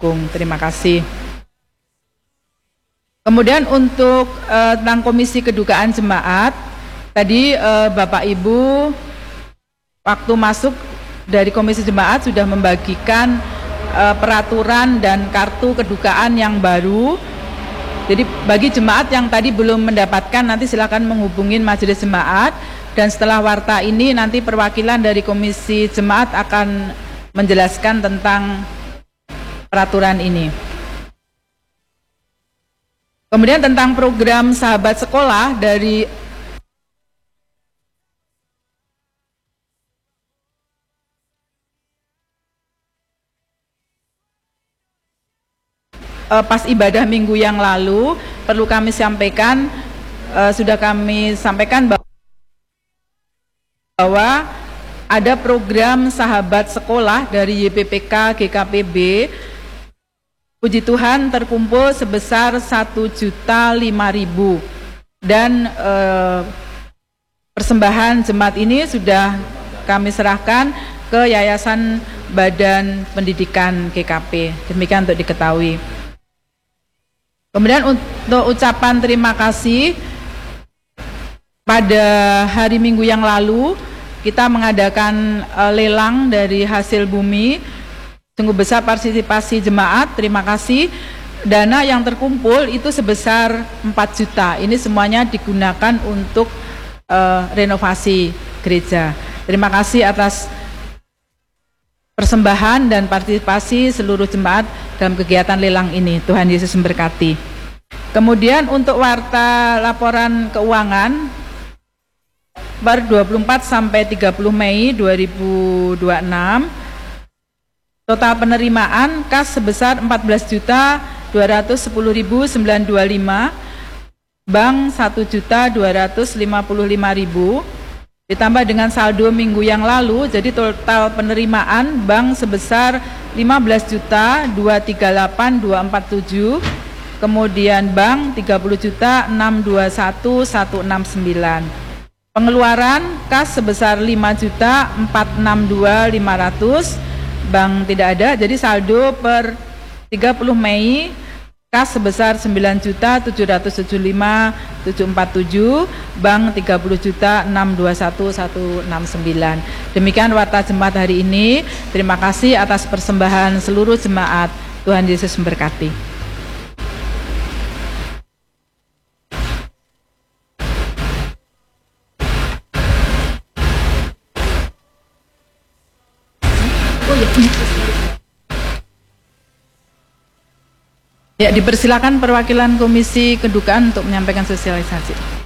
mendukung. Terima kasih. Kemudian untuk tentang Komisi Kedukaan Jemaat, tadi Bapak Ibu waktu masuk dari Komisi Jemaat sudah membagikan peraturan dan kartu kedukaan yang baru. Jadi bagi jemaat yang tadi belum mendapatkan, nanti silakan menghubungi Majelis Jemaat, dan setelah warta ini nanti perwakilan dari Komisi Jemaat akan menjelaskan tentang peraturan ini. Kemudian tentang program Sahabat Sekolah dari pas ibadah minggu yang lalu, perlu kami sampaikan, sudah kami sampaikan bahwa ada program Sahabat Sekolah dari YPPK GKPB. Puji Tuhan terkumpul sebesar 1.005.000, dan persembahan jemaat ini sudah kami serahkan ke Yayasan Badan Pendidikan GKP. Demikian untuk diketahui. Kemudian untuk ucapan terima kasih, pada hari Minggu yang lalu kita mengadakan lelang dari hasil bumi. Sungguh besar partisipasi jemaat, terima kasih. Dana yang terkumpul itu sebesar 4 juta. Ini semuanya digunakan untuk renovasi gereja. Terima kasih atas persembahan dan partisipasi seluruh jemaat dalam kegiatan lelang ini. Tuhan Yesus memberkati. Kemudian untuk warta laporan keuangan per 24 sampai 30 Mei 2026, total penerimaan kas sebesar 14.210.925, bank 1.255.000, ditambah dengan saldo minggu yang lalu, jadi total penerimaan bank sebesar 15.238.247, kemudian bank 30.621.169. Pengeluaran kas sebesar 5.462.500, bank tidak ada, jadi saldo per 30 Mei kas sebesar 9.775.747, bank 30.621.169. Demikian warta jemaat hari ini. Terima kasih atas persembahan seluruh jemaat. Tuhan Yesus memberkati. Ya, dipersilakan perwakilan Komisi Kedukaan untuk menyampaikan sosialisasi.